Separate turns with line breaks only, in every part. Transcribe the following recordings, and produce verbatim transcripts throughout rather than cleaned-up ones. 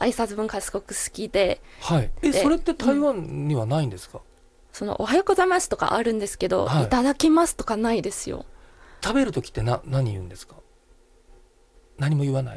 挨拶文化すごく好きで、
はい、えそれって台湾にはないんですか？うん、
そのおはようございますとかあるんですけど、はい、いただきますとかないですよ。
食べるときってな何言うんですか？何も言わない？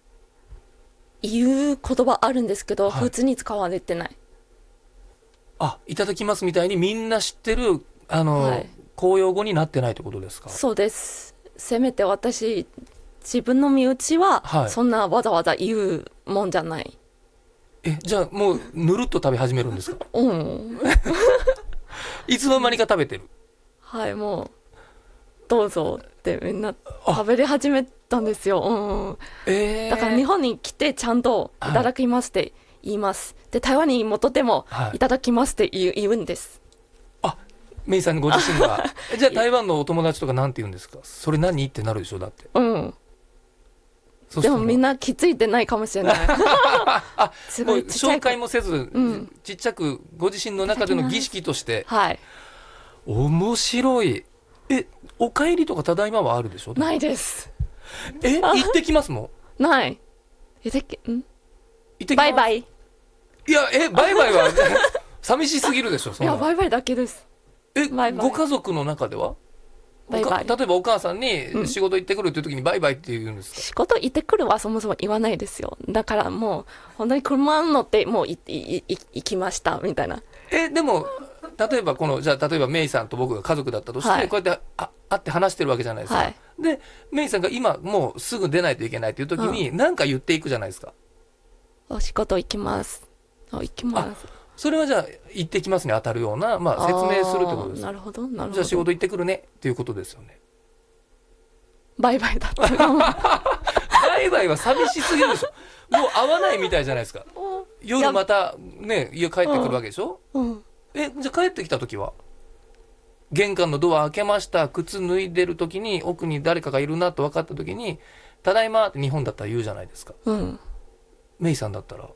言う言葉あるんですけど、
はい、
普通に使われてない。
あ、いただきますみたいにみんな知ってるあの、はい、公用語になってないってことですか？
そうです。せめて私自分の身内は、はい、そんなわざわざ言うもんじゃない。
え、じゃあもうぬるっと食べ始めるんですか？
うん
いつの間にか食べてる？
はい、もうどうぞってみんな食べれ始めたんですよ。うん、えー、だから日本に来てちゃんといただきますって言います、はい、で台湾に戻っても、はい、いただきますって言う、言うんです。
あ、メイさんご自身がじゃあ台湾のお友達とかなんて言うんですか？それ何ってなるでしょ？だって。うん、
でもみんな気づいてないかもしれない
あ、すごい紹介もせず、うん、ちっちゃくご自身の中での儀式として、はい、面白い。え、お帰りとかただいまはあるでしょ？
ないです。
え、行ってきますもん？
ない行ってき、ん？行
ってきます。
バイバイ。
いや、え、バイバイは寂しすぎるでしょ？そんな。
いや、バイバイだけです。
え、バイバイ。ご家族の中ではバイバイ。例えばお母さんに仕事行ってくるっていう時にバイバイって言うんですか？うん、
仕事行ってくるはそもそも言わないですよ。だからもう本当に車に乗ってもういいい行きましたみたいな。
え、でも例えばこのじゃあ例えばメイさんと僕が家族だったとして、はい、こうやってあ会って話してるわけじゃないですか、はい、でメイさんが今もうすぐ出ないといけないっていう時に何か言っていくじゃないですか。
お仕事行きます。あ、行きます。
それはじゃあ行ってきますに当たるような、まあ、説明するってことです。
なるほどなるほど。
じゃあ仕事行ってくるねっていうことですよね。
バイバイだった
バイバイは寂しすぎるでしょ。もう会わないみたいじゃないですか。夜またね家帰ってくるわけでしょ、うんうん、え、じゃあ帰ってきた時は玄関のドア開けました、靴脱いでる時に奥に誰かがいるなと分かった時にただいまって日本だったら言うじゃないですか、うん、メイさんだったら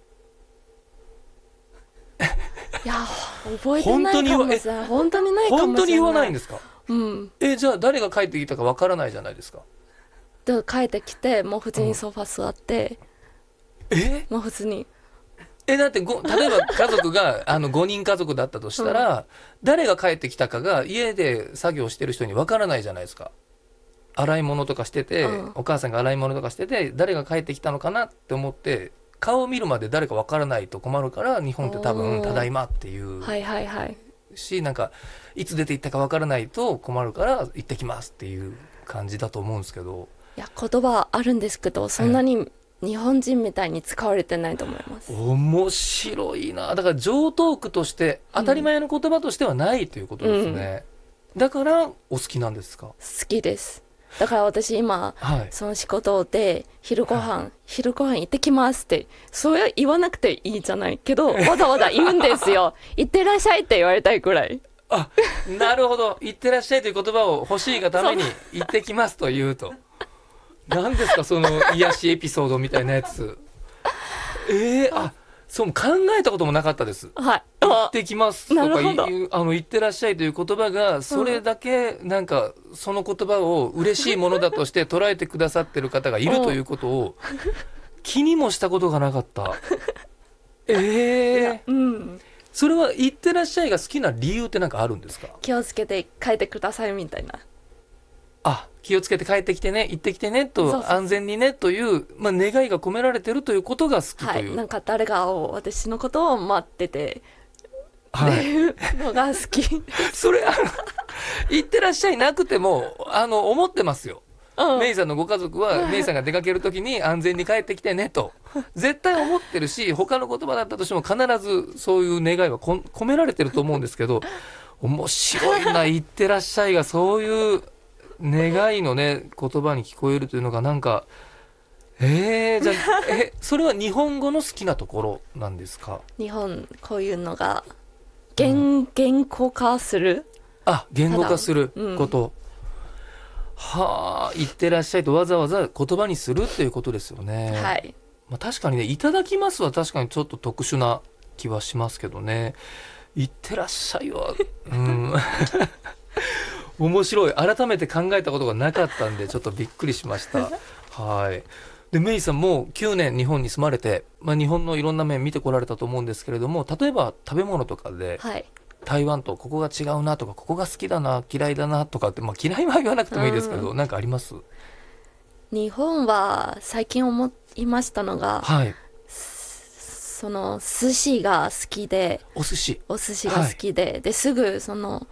いや覚えてないかもしれない。本当にないかもしれない。
本当に言わないんですか？
うん、
え、じゃあ誰が帰ってきたか分からないじゃないですか。
で帰ってきてもう普通にソファ座って、
うん、え
もう普通に
えだってご例えば家族があのごにん家族だったとしたら、うん、誰が帰ってきたかが家で作業してる人に分からないじゃないですか。洗い物とかしてて、うん、お母さんが洗い物とかしてて誰が帰ってきたのかなって思って顔を見るまで誰か分からないと困るから日本って多分ただいまっていう、
はいはいはい、
しなんかいつ出て行ったか分からないと困るから行ってきますっていう感じだと思うんですけど。
いや言葉あるんですけどそんなに日本人みたいに使われてないと思います。
面白いな。だから常套句として当たり前の言葉としてはないということですね、うん、だからお好きなんですか？
好きです。だから私今、はい、その仕事で昼ご飯、はい、昼ご飯行ってきますってそういう言わなくていいじゃないけどわざわざ言うんですよ行ってらっしゃいって言われたいくらい。
あ、なるほど。行ってらっしゃいという言葉を欲しいがために行ってきますと言うと何ですかその癒しエピソードみたいなやつ。えー、あ、そう考えたこともなかったです、はい、行ってきますとかあの行ってらっしゃいという言葉がそれだけなんかその言葉を嬉しいものだとして捉えてくださってる方がいるということを気にもしたことがなかった。えー、うん、それは行ってらっしゃいが好きな理由って何かあるんですか？
気をつけて帰ってくださいみたいな。
あ、気をつけて帰ってきてね、行ってきてねと、そうそう安全にねという、まあ、願いが込められてるということが好きという、
はい、なんか誰が私のことを待ってて、はい、っていうのが好き
それあの行ってらっしゃいなくてもあの思ってますよ、うん、メイさんのご家族はメイさんが出かけるときに安全に帰ってきてねと絶対思ってるし他の言葉だったとしても必ずそういう願いはこ込められてると思うんですけど面白いな行ってらっしゃいがそういう願いのね言葉に聞こえるというのがなんかえー、じゃあえそれは日本語の好きなところなんですか？
日本こういうのが 言,、言語化する
あ言語化すること、うん、はあ言ってらっしゃいとわざわざ言葉にするっていうことですよね、はいまあ、確かにねいただきますは確かにちょっと特殊な気はしますけどね言ってらっしゃいはうん面白い改めて考えたことがなかったんでちょっとびっくりしましたはいでメイさんもきゅうねん日本に住まれて、まあ、日本のいろんな面見てこられたと思うんですけれども、例えば食べ物とかで、
はい、
台湾とここが違うなとか、ここが好きだな嫌いだなとかって、まあ、嫌いは言わなくてもいいですけど、なんかあります？
日本は最近思いましたのが、
はい、
その寿司が好きで、
お寿司
お寿司が好きで、はい、ですぐその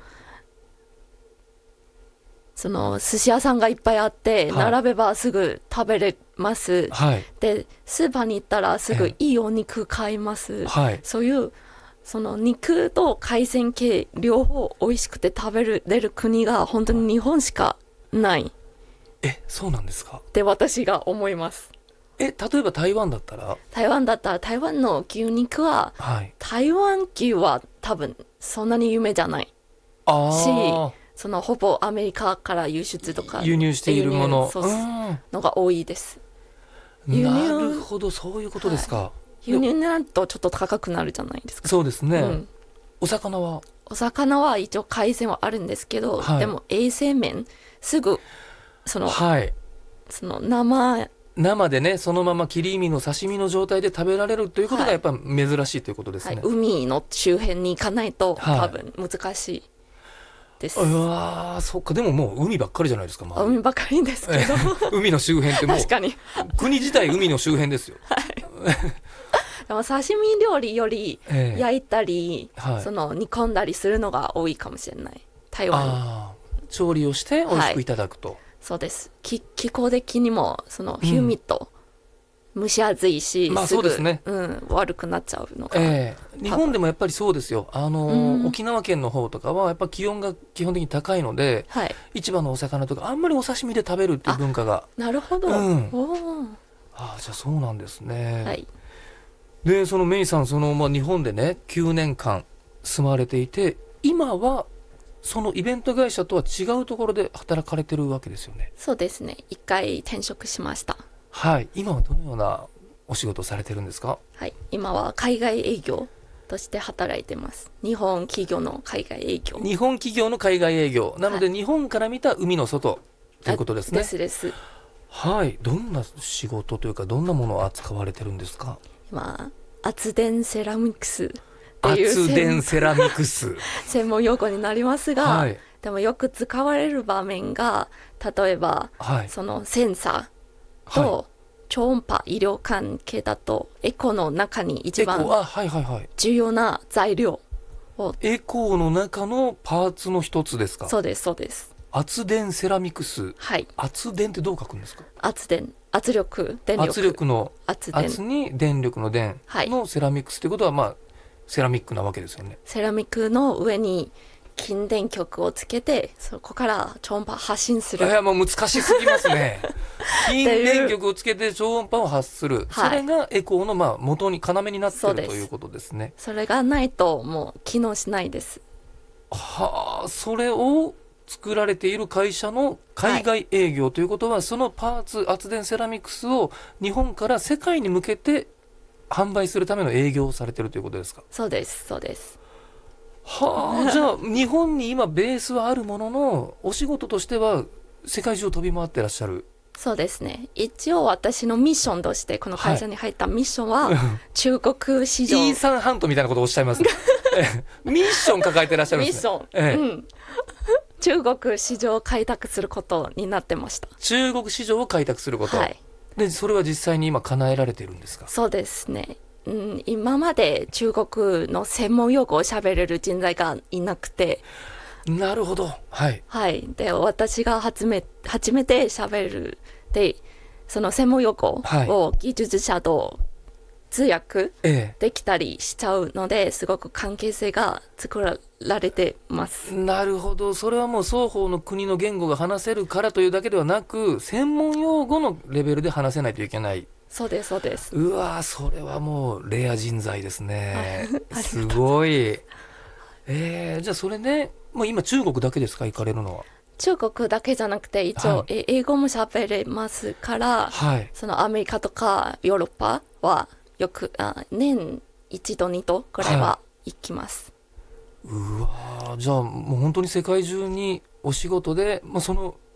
その寿司屋さんがいっぱいあって、はい、並べばすぐ食べれます、はい、でスーパーに行ったらすぐいいお肉買います、はい、そういうその肉と海鮮系両方美味しくて食べれる国が本当に日本しかない。
え、そうなんですか？
って私が思います。
え、例えば台湾だったら
台湾だったら台湾の牛肉は、はい、台湾牛は多分そんなに有名じゃないあし、そのほぼアメリカから輸出とか
輸入しているもの
のが多いです。
輸入なるほど、そういうことですか、はい、
輸入になるとちょっと高くなるじゃないですか。
そうですね、うん、お魚は
お魚は一応海鮮はあるんですけど、はい、でも衛生面すぐその、はい、その生
生でね、そのまま切り身の刺身の状態で食べられるということがやっぱり珍しいということですね、
はいはい、海の周辺に行かないと多分難しいです、はい、
うわー、そっか。でももう海ばっかりじゃないですか、まあ、
海ばっかりですけど
海の周辺ってもう
確かに
国自体海の周辺ですよ、はい、
でも刺身料理より焼いたり、えーはい、その煮込んだりするのが多いかもしれない、台湾に。あ、
調理をして美味しくいただくと、はい、
そうです。気候的にもそのヒューミット、うん、蒸し暑いし、
まあそうですね、
すぐ、うん、悪くなっちゃうのが、
えー、日本でもやっぱりそうですよ。あの、うん、沖縄県の方とかはやっぱ気温が基本的に高いので、はい、市場のお魚とかあんまりお刺身で食べるっていう文化が。
なるほど、うん、お
あ、じゃあそうなんですね、はい、でそのメイさん、その、まあ、日本でねきゅうねんかん住まれていて、今はそのイベント会社とは違うところで働かれてるわけですよね。
そうですね、一回転職しました。
はい、今はどのようなお仕事をされてるんですか？
はい、今は海外営業として働いてます。日本企業の海外営業。
日本企業の海外営業なので、はい、日本から見た海の外ということですね。
ですです。
はい、どんな仕事というかどんなものを扱われてるんですか？
今圧電セラミックス
圧電セラミックス
専門用語になりますが、はい、でもよく使われる場面が例えば、はい、そのセンサーと、はい、超音波医療関係だとエコの中に一番重要な材料を、
エコの中のパーツの一つですか？
そうですそうです。
圧電セラミックス、はい、圧電ってどう書くんですか？
圧電、圧力、電力、
圧力の圧に電力の電のセラミックスということは、まあセラミックなわけですよね。
セラミックの上に筋電極をつけて、そこから超音波発信する。
いや、もう難しすぎますね筋電極をつけて超音波を発する、はい、それがエコーのまあ元に要になっているということですね。
それがないともう機能しないです。
はあ、それを作られている会社の海外営業ということは、はい、そのパーツ、圧電セラミックスを日本から世界に向けて販売するための営業をされているということですか？
そうですそうです。
はあ、じゃあ日本に今ベースはあるものの、お仕事としては世界中を飛び回ってらっしゃる。
そうですね。一応私のミッションとしてこの会社に入ったミッションは、はい、中国市場イ
ーサンハントみたいなことをおっしゃいます、ね、ミッション抱えてらっしゃるんですね。
ミッション、ええ、うん、中国市場を開拓することになってました。
中国市場を開拓すること、はい、でそれは実際に今叶えられているんですか？
そうですね、うん、今まで中国の専門用語を喋れる人材がいなくて。
なるほど、はい、
はい、で私が初め初めて喋るで、その専門用語を技術者と通訳できたりしちゃうので、ええ、すごく関係性が作られてます。
なるほど、それはもう双方の国の言語が話せるからというだけではなく、専門用語のレベルで話せないといけない。
そうですそうです。
うわ、それはもうレア人材ですねすごい。えー、じゃあそれね、もう今中国だけですか、行かれるのは？
中国だけじゃなくて一応、はい、英語も喋れますから、はい、そのアメリカとかヨーロッパはよくあ年一度二度くらいは行きます、
はい、うわ、じゃあもう本当に世界中にお仕事で、まあ、その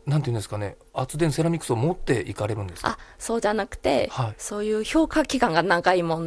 なんていうんですかね、圧電セラミックスを持っていかれるんですか？
あ、そうじゃなくて、
はい、
そういう評価期間が長いも